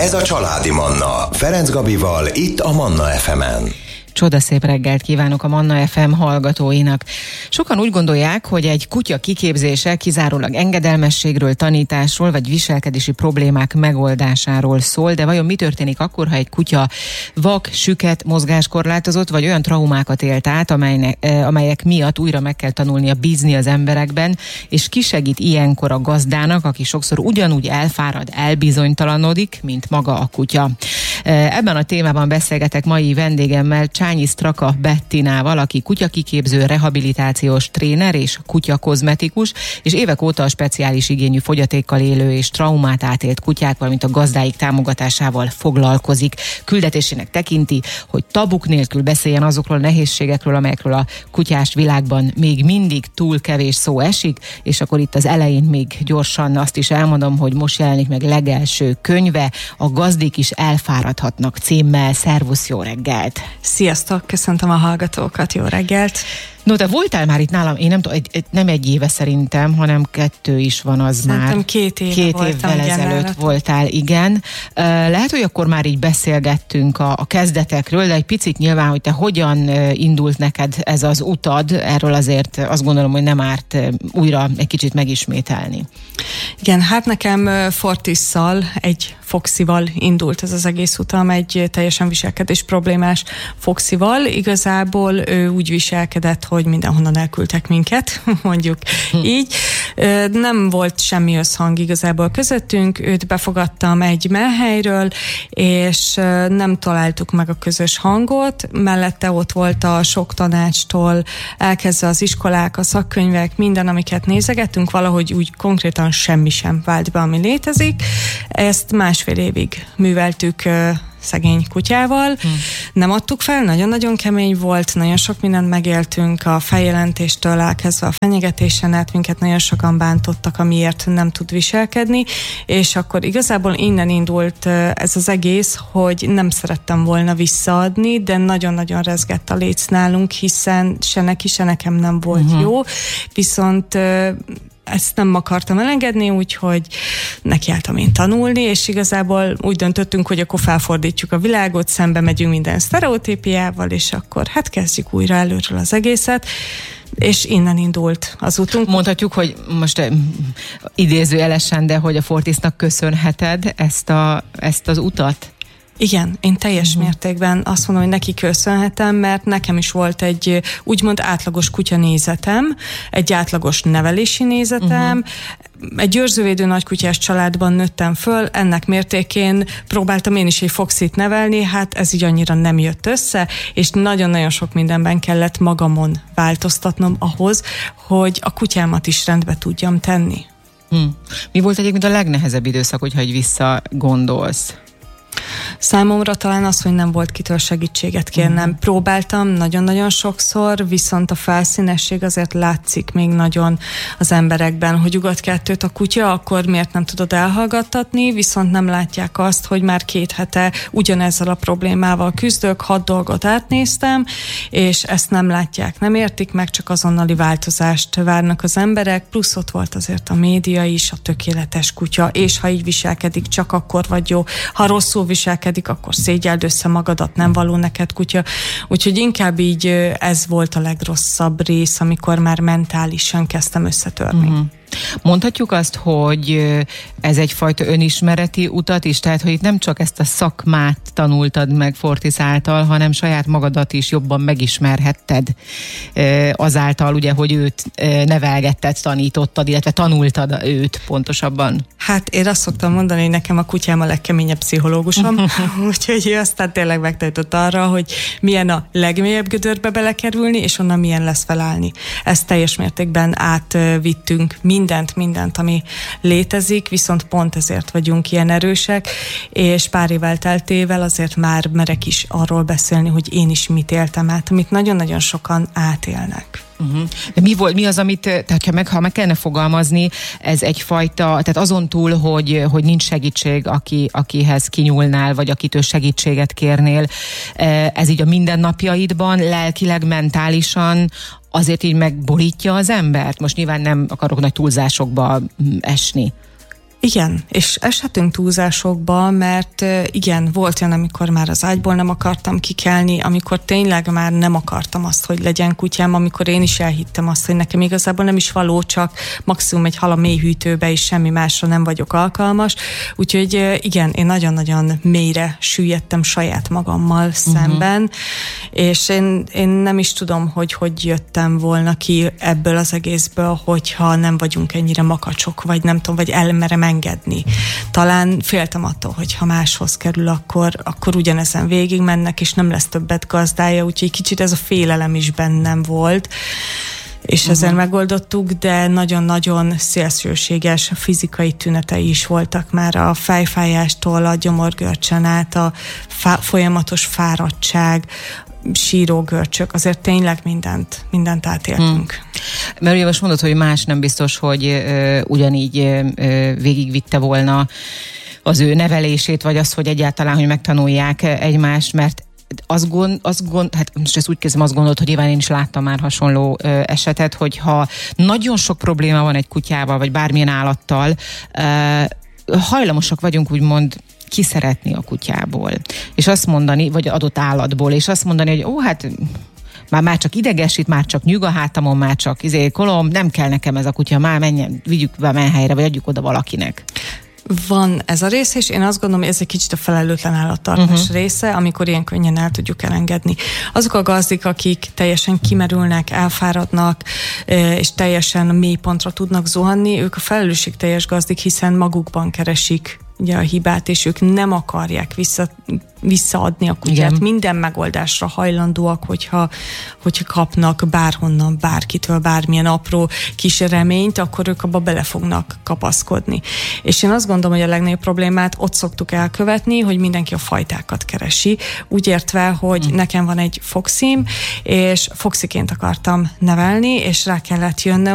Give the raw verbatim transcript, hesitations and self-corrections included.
Ez a Családi Manna, Ferenc Gabival, itt a Manna ef emen. Csodaszép reggelt kívánok a Manna ef em hallgatóinak. Sokan úgy gondolják, hogy egy kutya kiképzése kizárólag engedelmességről, tanításról vagy viselkedési problémák megoldásáról szól, de vajon mi történik akkor, ha egy kutya vak, süket, mozgáskorlátozott, vagy olyan traumákat élt át, amelynek, amelyek miatt újra meg kell tanulnia bízni az emberekben, és ki segít ilyenkor a gazdának, aki sokszor ugyanúgy elfárad, elbizonytalanodik, mint maga a kutya. Ebben a témában beszélgetek mai vendégemmel, Csányi Straka Bettinával, aki kutyakiképző, rehabilitációs tréner és kutyakozmetikus, és évek óta a speciális igényű fogyatékkal élő és traumát átélt kutyák, valamint a gazdáik támogatásával foglalkozik. Küldetésének tekinti, hogy tabuk nélkül beszéljen azokról a nehézségekről, amelyekről a kutyás világban még mindig túl kevés szó esik, és akkor itt az elején még gyorsan azt is elmondom, hogy most jelenik meg legelső könyve, A gazdik is elfáradhatnak címmel. Szervusz, jó reggelt! Sziasztok, köszöntöm a hallgatókat, jó reggelt! No, te voltál már itt nálam, én nem tudom, egy, nem egy éve szerintem, hanem kettő is van az szerintem már. két éve Két voltam, évvel ezelőtt nálatok. voltál, igen. Uh, lehet, hogy akkor már így beszélgettünk a, a kezdetekről, de egy picit nyilván, hogy te hogyan uh, indult neked ez az utad, erről azért azt gondolom, hogy nem árt uh, újra egy kicsit megismételni. Igen, hát nekem uh, Fortisszal, egy Foxival indult ez az egész utam, egy teljesen viselkedés problémás Foxival. Igazából ő úgy viselkedett, hogy mindenhonnan elküldtek minket, mondjuk hm. így. Nem volt semmi összhang igazából közöttünk, őt befogadtam egy menhelyről, és nem találtuk meg a közös hangot. Mellette ott volt a sok tanácstól, elkezdve az iskolák, a szakkönyvek, minden, amiket nézegettünk, valahogy úgy konkrétan semmi sem vált be, ami létezik. Ezt másfél évig műveltük szegény kutyával. Hmm. Nem adtuk fel, nagyon-nagyon kemény volt, nagyon sok mindent megéltünk, a feljelentéstől elkezdve a fenyegetésen át, minket nagyon sokan bántottak, amiért nem tud viselkedni, és akkor igazából innen indult ez az egész, hogy nem szerettem volna visszaadni, de nagyon-nagyon rezgett a léc nálunk, hiszen se neki, se nekem nem volt hmm. jó, viszont ezt nem akartam elengedni, úgyhogy nekiálltam én tanulni, és igazából úgy döntöttünk, hogy akkor felfordítjuk a világot, szembe megyünk minden sztereotípiával, és akkor hát kezdjük újra előről az egészet, és innen indult az utunk. Mondhatjuk, hogy most eh, idézőjelesen, de hogy a Fortisnak köszönheted ezt, a, ezt az utat? Igen, én teljes uh-huh. mértékben azt mondom, hogy neki köszönhetem, mert nekem is volt egy úgymond átlagos kutyanézetem, egy átlagos nevelési nézetem, uh-huh. egy őrzővédő nagykutyás családban nőttem föl, ennek mértékén próbáltam én is egy Foxit nevelni, hát ez így annyira nem jött össze, és nagyon-nagyon sok mindenben kellett magamon változtatnom ahhoz, hogy a kutyámat is rendbe tudjam tenni. Hmm. Mi volt egyébként a legnehezebb időszak, hogyha így visszagondolsz? Számomra talán az, hogy nem volt kitől segítséget kérnem. Uh-huh. Próbáltam nagyon-nagyon sokszor, viszont a felszínesség azért látszik még nagyon az emberekben, hogy ugat kettőt a kutya, akkor miért nem tudod elhallgattatni, viszont nem látják azt, hogy már két hete ugyanezzel a problémával küzdök, hat dolgot átnéztem, és ezt nem látják, nem értik meg, csak azonnali változást várnak az emberek, plusz ott volt azért a média is, a tökéletes kutya, és ha így viselkedik, csak akkor vagy jó, ha rosszul viselkedik, akkor szégyeld össze magadat, nem való neked kutya. Úgyhogy inkább így ez volt a legrosszabb rész, amikor már mentálisan kezdtem összetörni. Uh-huh. Mondhatjuk azt, hogy ez egyfajta önismereti utat is, tehát hogy itt nem csak ezt a szakmát tanultad meg Fortis által, hanem saját magadat is jobban megismerhetted azáltal, ugye, hogy őt nevelgetted, tanítottad, illetve tanultad őt pontosabban. Hát én azt szoktam mondani, hogy nekem a kutyám a legkeményebb pszichológusom, úgyhogy ő aztán tényleg megtanított arra, hogy milyen a legmélyebb gödörbe belekerülni, és onnan milyen lesz felállni. Ezt teljes mértékben átvittünk mindent, mindent, ami létezik, viszont pont ezért vagyunk ilyen erősek, és pár év elteltével azért már merek is arról beszélni, hogy én is mit éltem át, amit nagyon-nagyon sokan átélnek. Uh-huh. De mi volt, mi az, amit, tehát ha meg, ha meg kellene fogalmazni, ez egyfajta, tehát azon túl, hogy, hogy nincs segítség, aki, akihez kinyúlnál, vagy akitől segítséget kérnél, ez így a mindennapjaidban, lelkileg, mentálisan azért így megborítja az embert? Most nyilván nem akarok nagy túlzásokba esni. Igen, és eshetünk túlzásokba, mert igen, volt olyan, amikor már az ágyból nem akartam kikelni, amikor tényleg már nem akartam azt, hogy legyen kutyám, amikor én is elhittem azt, hogy nekem igazából nem is való, csak maximum egy hal a mélyhűtőbe, és semmi másra nem vagyok alkalmas. Úgyhogy igen, én nagyon-nagyon mélyre süllyedtem saját magammal uh-huh. szemben, és én, én nem is tudom, hogy hogy jöttem volna ki ebből az egészből, hogyha nem vagyunk ennyire makacsok, vagy nem tudom, vagy elmerem engedni. Talán féltem attól, hogy ha máshoz kerül, akkor, akkor ugyanezen végig mennek, és nem lesz többet gazdája, úgyhogy kicsit ez a félelem is bennem volt, és uh-huh. ezzel megoldottuk, de nagyon-nagyon szélsőséges fizikai tünetei is voltak már a fejfájástól, a gyomorgörcsen át, a fá- folyamatos fáradtság, sírógörcsök, azért tényleg mindent, mindent átéltünk. Hmm. Mert ugye most mondod, hogy más nem biztos, hogy ö, ugyanígy ö, végigvitte volna az ő nevelését, vagy az, hogy egyáltalán, hogy megtanulják egymást, mert azt gond, azt gond, hát most ezt úgy kezdem, azt gondolod, hogy nyilván én is láttam már hasonló ö, esetet, hogyha nagyon sok probléma van egy kutyával, vagy bármilyen állattal, ö, hajlamosak vagyunk úgymond kiszeretni a kutyából, és azt mondani, vagy adott állatból, és azt mondani, hogy ó, hát már, már csak idegesít, már csak nyug a hátamon, már csak izé, kolom, nem kell nekem ez a kutya, már menjen, vigyük be a menhelyre, vagy adjuk oda valakinek. Van ez a rész, és én azt gondolom, hogy ez egy kicsit a felelőtlen állattartás uh-huh. része, amikor ilyen könnyen el tudjuk elengedni. Azok a gazdik, akik teljesen kimerülnek, elfáradnak, és teljesen mélypontra tudnak zuhanni, ők a felelősségteljes gazdik, hiszen magukban keresik ugye a hibát, és ők nem akarják vissza, visszaadni a kutyát. Igen. Minden megoldásra hajlandóak, hogyha, hogyha kapnak bárhonnan, bárkitől, bármilyen apró kis reményt, akkor ők abba bele fognak kapaszkodni. És én azt gondolom, hogy a legnagyobb problémát ott szoktuk elkövetni, hogy mindenki a fajtákat keresi, úgy értve, hogy hmm. nekem van egy foxim, és foxiként akartam nevelni, és rá kellett jönnöm,